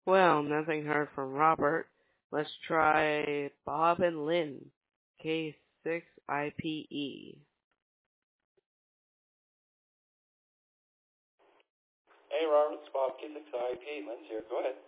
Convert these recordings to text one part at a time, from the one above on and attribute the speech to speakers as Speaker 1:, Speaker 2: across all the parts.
Speaker 1: Well, nothing heard from Robert. Let's try Bob and Lynn, K6IPE.
Speaker 2: Hey, Robert, it's Bob, K6IP. Lynn's here. Go ahead.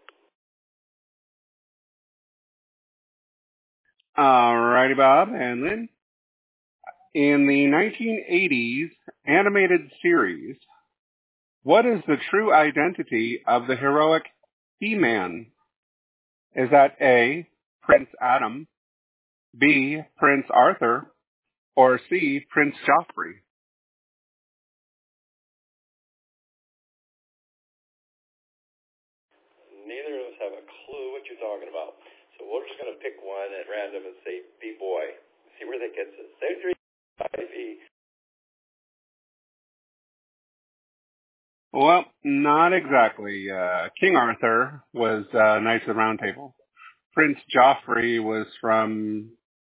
Speaker 3: Alrighty, Bob and Lynn. In the 1980s animated series, what is the true identity of the heroic He-Man? Is that A, Prince Adam, B, Prince Arthur, or C, Prince Joffrey?
Speaker 2: Neither of us have a clue what you're talking about. So we're just going to pick one at random and say B-Boy. See where that gets us. 73
Speaker 3: Well, not exactly. King Arthur was Knights of the Round Table. Prince Joffrey was from,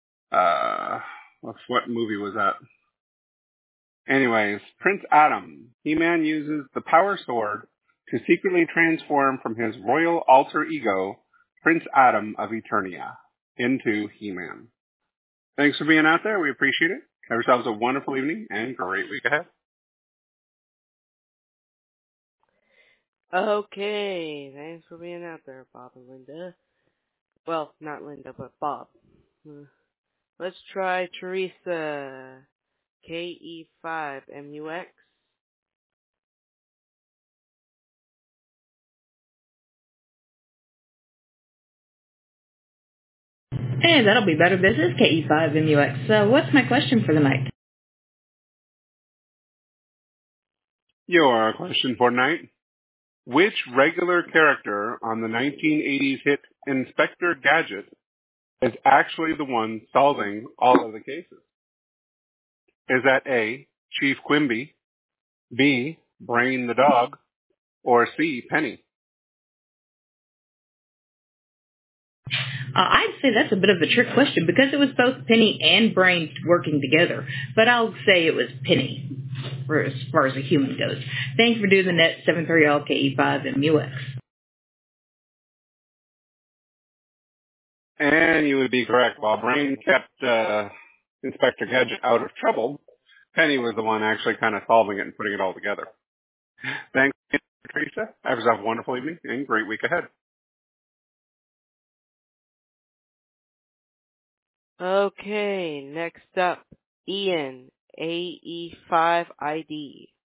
Speaker 3: what movie was that? Anyways, Prince Adam. He-Man uses the Power Sword to secretly transform from his royal alter ego, Prince Adam of Eternia, into He-Man. Thanks for being out there. We appreciate it. Have yourselves a wonderful evening and great week ahead.
Speaker 1: Okay, thanks for being out there, Bob and Linda. Well, not Linda, but Bob. Let's try Teresa, KE5MUX.
Speaker 4: Hey, that'll be better. This is KE5MUX. What's my question for the night?
Speaker 3: Your question for tonight. Which regular character on the 1980s hit Inspector Gadget is actually the one solving all of the cases? Is that A, Chief Quimby, B, Brain the dog, or C, Penny?
Speaker 4: I'd say that's a bit of a trick question because it was both Penny and Brain working together. But I'll say it was Penny, as far as a human goes. Thanks for doing the net 73L KE5MUX.
Speaker 3: And you would be correct. While Brain kept Inspector Gadget out of trouble, Penny was the one actually kind of solving it and putting it all together. Thanks, Teresa. Have yourself a wonderful evening and great week ahead.
Speaker 1: Okay, next up, Ian, AE5ID.